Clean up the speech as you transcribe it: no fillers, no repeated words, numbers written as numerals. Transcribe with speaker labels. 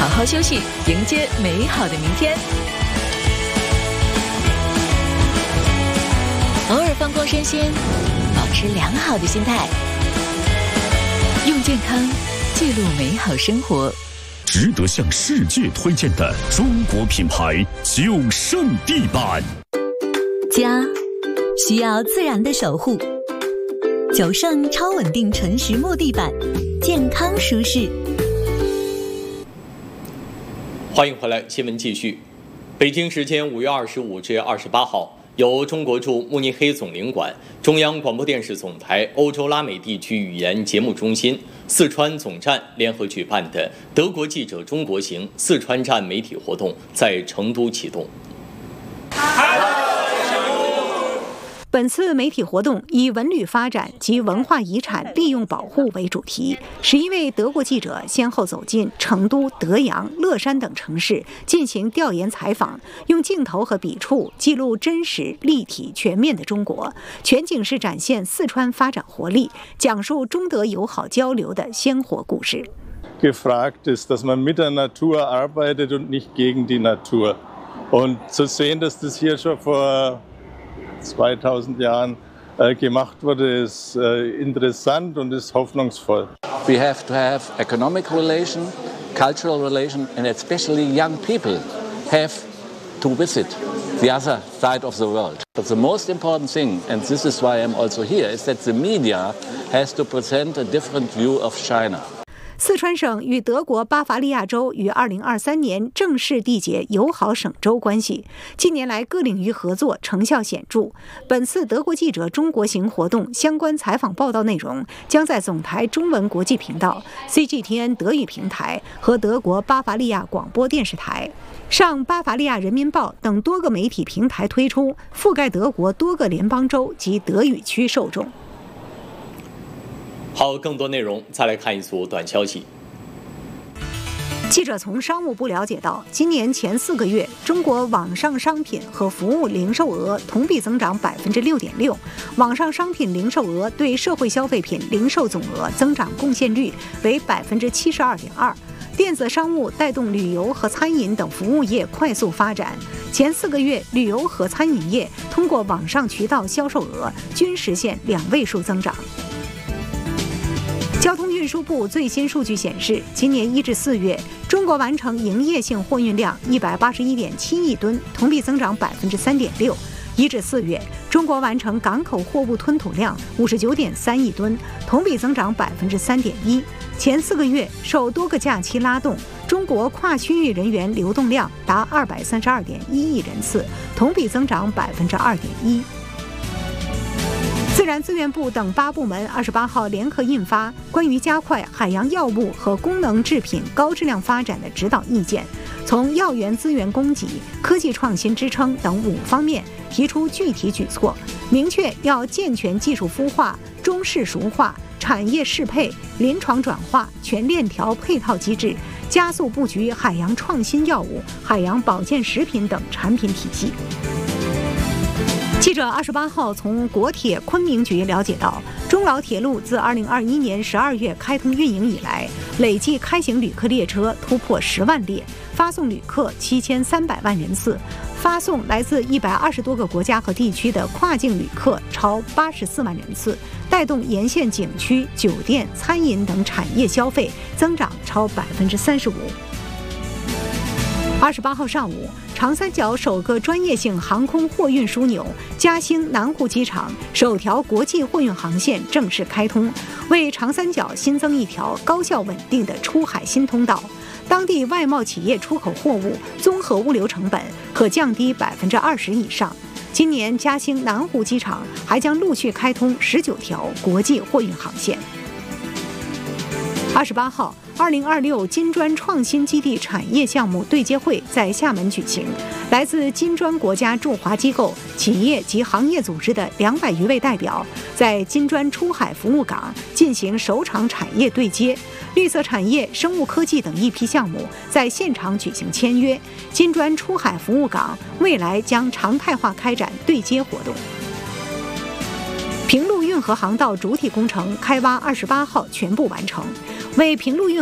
Speaker 1: 好好休息，迎接美好的明天。偶尔放空身心，保持良好的心态，用健康记录美好生活。
Speaker 2: 值得向世界推荐的中国品牌九胜地板。
Speaker 3: 家需要自然的守护，九胜超稳定纯实木地板，健康舒适。
Speaker 4: 欢迎回来，新闻继续。北京时间5月25至28号，由中国驻慕尼黑总领馆、中央广播电视总台欧洲拉美地区语言节目中心、四川总站联合举办的德国记者中国行四川站媒体活动在成都启动。
Speaker 5: 本次媒体活动以文旅发展及文化遗产利用保护为主题，11位德国记者先后走进成都、德阳、乐山等城市进行调研采访，用镜头和笔触记录真实、立体、全面的中国，全景式展现四川发展活力，讲述中德友好交流的鲜活故事。
Speaker 6: Gefragt ist, dass man mit der Natur arbeitet und nicht gegen die Natur. Und zu sehen, dass das hier schon vor 2000 Jahren gemacht wurde, ist interessant und ist hoffnungsvoll.
Speaker 7: We have to have economic relation, cultural relation, and especially young people have to visit the other side of the world. But the most important thing, and this is why I'm also here, is that the media has to present a different view of China.
Speaker 5: 四川省与德国巴伐利亚州于2023年正式缔结友好省州关系，近年来各领域合作成效显著。本次德国记者中国行活动相关采访报道内容将在总台中文国际频道、CGTN 德语平台和德国巴伐利亚广播电视台、上巴伐利亚人民报等多个媒体平台推出，覆盖德国多个联邦州及德语区受众。
Speaker 4: 好，更多内容再来看一组短消息。
Speaker 5: 记者从商务部了解到，今年前4个月，中国网上商品和服务零售额同比增长6.6%，网上商品零售额对社会消费品零售总额增长贡献率为72.2%。电子商务带动旅游和餐饮等服务业快速发展，前4个月，旅游和餐饮业通过网上渠道销售额均实现2位数增长。交通运输部最新数据显示，今年1至4月，中国完成营业性货运量181.7亿吨，同比增长3.6%；1至4月，中国完成港口货物吞吐量59.3亿吨，同比增长3.1%。前4个月，受多个假期拉动，中国跨区域人员流动量达232.1亿人次，同比增长2.1%。自然资源部等8部门28号联合印发关于加快海洋药物和功能制品高质量发展的指导意见，从药源资源供给、科技创新支撑等5方面提出具体举措，明确要健全技术孵化、中式熟化、产业适配、临床转化全链条配套机制，加速布局海洋创新药物、海洋保健食品等产品体系。记者28号从国铁昆明局了解到，中老铁路自2021年12月开通运营以来，累计开行旅客列车突破10万列，发送旅客7300万人次，发送来自120多个国家和地区的跨境旅客超84万人次，带动沿线景区、酒店、餐饮等产业消费增长超35%。28号上午，长三角首个专业性航空货运枢纽嘉兴南湖机场首条国际货运航线正式开通，为长三角新增一条高效稳定的出海新通道。当地外贸企业出口货物综合物流成本可降低20%以上。今年嘉兴南湖机场还将陆续开通19条国际货运航线。28号，2026金砖创新基地产业项目对接会在厦门举行，来自金砖国家驻华机构、企业及行业组织的200余位代表，在金砖出海服务港进行首场产业对接，绿色产业、生物科技等一批项目在现场举行签约。金砖出海服务港未来将常态化开展对接活动。平陆运河航道主体工程开挖28号全部完成，为平陆运